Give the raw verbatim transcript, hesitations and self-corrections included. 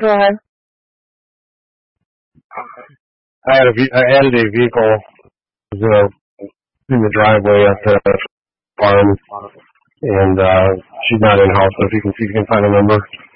Go ahead. I had a ve- I added a vehicle uh, in the driveway at the farm, and uh, she's not in house. So if you can see if you can find a number.